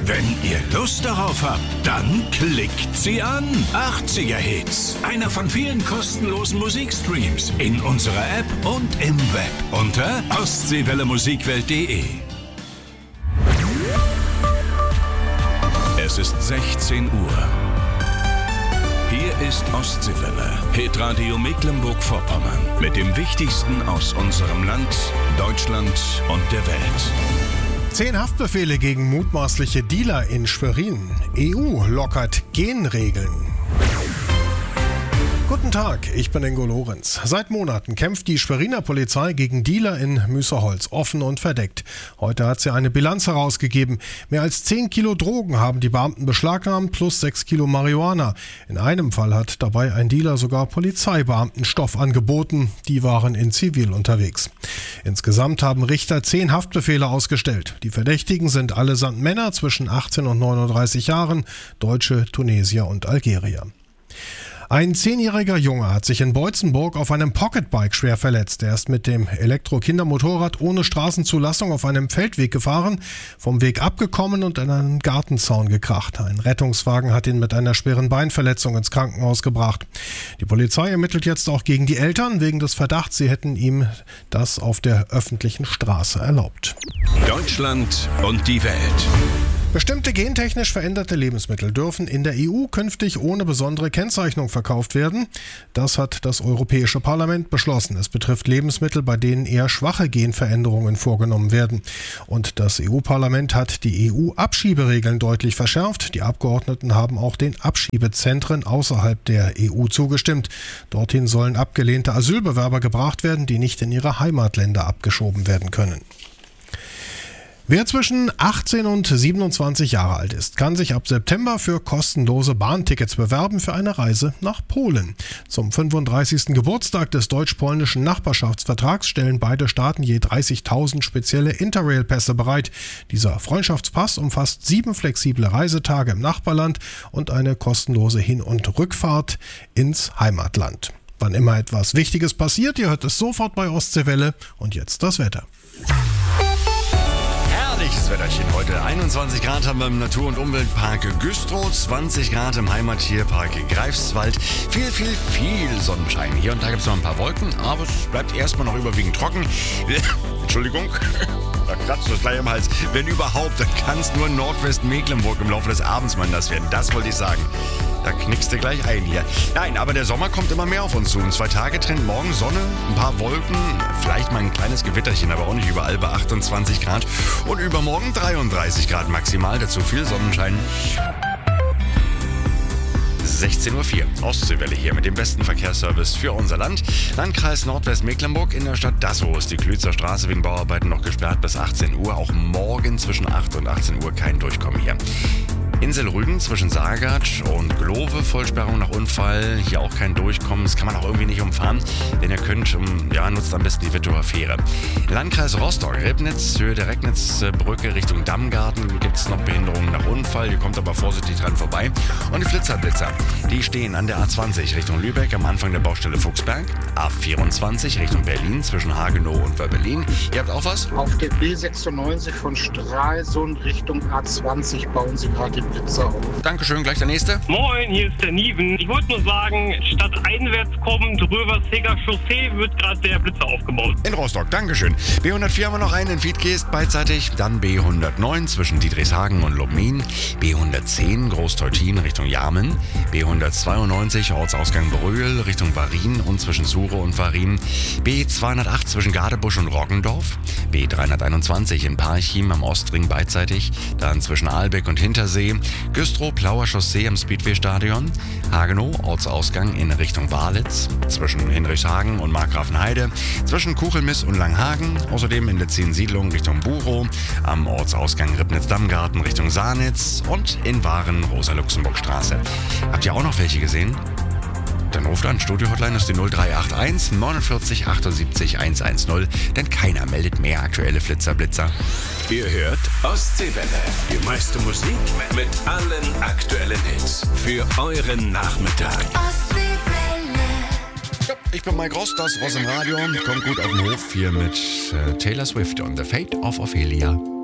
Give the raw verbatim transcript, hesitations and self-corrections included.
Wenn ihr Lust darauf habt, dann klickt sie an. achtziger Hits. Einer von vielen kostenlosen Musikstreams in unserer App und im Web unter ostseewelle musikwelt punkt de. Es ist sechzehn Uhr. Hier ist Ostseewelle, Hitradio Mecklenburg-Vorpommern mit dem Wichtigsten aus unserem Land, Deutschland und der Welt. Zehn Haftbefehle gegen mutmaßliche Dealer in Schwerin. E U lockert Genregeln. Guten Tag, ich bin Ingo Lorenz. Seit Monaten kämpft die Schweriner Polizei gegen Dealer in Müßerholz, offen und verdeckt. Heute hat sie eine Bilanz herausgegeben. Mehr als zehn Kilo Drogen haben die Beamten beschlagnahmt, plus sechs Kilo Marihuana. In einem Fall hat dabei ein Dealer sogar Polizeibeamten Stoff angeboten. Die waren in Zivil unterwegs. Insgesamt haben Richter zehn Haftbefehle ausgestellt. Die Verdächtigen sind allesamt Männer zwischen achtzehn und neununddreißig Jahren, Deutsche, Tunesier und Algerier. Ein zehnjähriger Junge hat sich in Beutzenburg auf einem Pocketbike schwer verletzt. Er ist mit dem Elektro-Kindermotorrad ohne Straßenzulassung auf einem Feldweg gefahren, vom Weg abgekommen und in einen Gartenzaun gekracht. Ein Rettungswagen hat ihn mit einer schweren Beinverletzung ins Krankenhaus gebracht. Die Polizei ermittelt jetzt auch gegen die Eltern wegen des Verdachts, sie hätten ihm das auf der öffentlichen Straße erlaubt. Deutschland und die Welt. Bestimmte gentechnisch veränderte Lebensmittel dürfen in der E U künftig ohne besondere Kennzeichnung verkauft werden. Das hat das Europäische Parlament beschlossen. Es betrifft Lebensmittel, bei denen eher schwache Genveränderungen vorgenommen werden. Und das E U-Parlament hat die E U-Abschieberegeln deutlich verschärft. Die Abgeordneten haben auch den Abschiebezentren außerhalb der E U zugestimmt. Dorthin sollen abgelehnte Asylbewerber gebracht werden, die nicht in ihre Heimatländer abgeschoben werden können. Wer zwischen achtzehn und siebenundzwanzig Jahre alt ist, kann sich ab September für kostenlose Bahntickets bewerben für eine Reise nach Polen. Zum fünfunddreißigsten Geburtstag des deutsch-polnischen Nachbarschaftsvertrags stellen beide Staaten je dreißigtausend spezielle Interrail-Pässe bereit. Dieser Freundschaftspass umfasst sieben flexible Reisetage im Nachbarland und eine kostenlose Hin- und Rückfahrt ins Heimatland. Wann immer etwas Wichtiges passiert, ihr hört es sofort bei Ostseewelle. Und jetzt das Wetter. Herrliches Wetterchen heute. einundzwanzig Grad haben wir im Natur- und Umweltpark Güstrow, zwanzig Grad im Heimattierpark Greifswald. Viel, viel, viel Sonnenschein. Hier und da gibt es noch ein paar Wolken, aber es bleibt erstmal noch überwiegend trocken. Entschuldigung, da kratzt es gleich im Hals. Wenn überhaupt, dann kann es nur Nordwestmecklenburg im Laufe des Abends mal nass werden. Das wollte ich sagen. Da knickst du gleich ein hier. Nein, aber der Sommer kommt immer mehr auf uns zu. In zwei Tage Trend, morgen Sonne, ein paar Wolken, vielleicht mal ein kleines Gewitterchen, aber auch nicht überall bei achtundzwanzig Grad. Und übermorgen dreiunddreißig Grad maximal, dazu viel Sonnenschein. sechzehn Uhr vier. Ostseewelle hier mit dem besten Verkehrsservice für unser Land. Landkreis Nordwestmecklenburg in der Stadt Dassow ist die Klützer Straße wegen Bauarbeiten noch gesperrt bis achtzehn Uhr. Auch morgen zwischen acht und achtzehn Uhr kein Durchkommen hier. Insel Rügen zwischen Saargatsch und Glove, Vollsperrung nach Unfall, hier auch kein Durchkommen, das kann man auch irgendwie nicht umfahren, denn ihr könnt, um, ja, nutzt am besten die Wittower Fähre. Landkreis Rostock, Ribnitz, Höhe der Recknitzbrücke Richtung Dammgarten, gibt es noch Behinderungen nach Unfall, ihr kommt aber vorsichtig dran vorbei. Und die Flitzerblitzer, die stehen an der A zwanzig Richtung Lübeck am Anfang der Baustelle Fuchsberg, A vierundzwanzig Richtung Berlin zwischen Hagenow und Wörbelin. Ihr habt auch was? Auf der B sechsundneunzig von Stralsund Richtung A zwanzig bauen sie gerade den Blitzer auf. Dankeschön, gleich der nächste. Moin, hier ist der Niven. Ich wollte nur sagen, statt einwärts kommend rüber Seger Chaussee wird gerade der Blitzer aufgebaut. In Rostock, Dankeschön. B hundertvier haben wir noch einen in Wiedgeest beidseitig, dann B hundertneun zwischen Dietrichshagen und Lubmin, B hundertzehn Großteutin Richtung Jarmen, B hundertzweiundneunzig Ortsausgang Bröhl Richtung Varin und zwischen Sure und Varin, B zweihundertacht zwischen Gadebusch und Roggendorf, B dreihunderteinundzwanzig in Parchim am Ostring beidseitig, dann zwischen Aalbeck und Hintersee, Güstrow, Plauer Chaussee am Speedway-Stadion, Hagenow, Ortsausgang in Richtung Walitz, zwischen Hinrichshagen und Markgrafenheide, zwischen Kuchelmiss und Langhagen, außerdem in der Zehnsiedlung Richtung Burow, am Ortsausgang Ribnitz-Dammgarten Richtung Saarnitz und in Waren Rosa-Luxemburg-Straße. Habt ihr auch noch welche gesehen? Dann ruft an, Studio-Hotline ist die null drei acht eins neunundvierzig achtundsiebzig hundertzehn, denn keiner meldet mehr aktuelle Flitzer-Blitzer. Ihr hört Ostseewelle, die meiste Musik mit allen aktuellen Hits für euren Nachmittag. Ostseewelle. Ja, ich bin Mike Ross, das Ross im Radio, kommt gut auf den Hof hier mit äh, Taylor Swift und The Fate of Ophelia.